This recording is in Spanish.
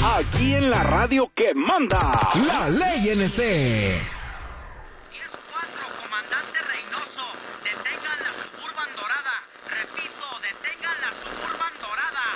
Aquí en la radio que manda, La Ley NC.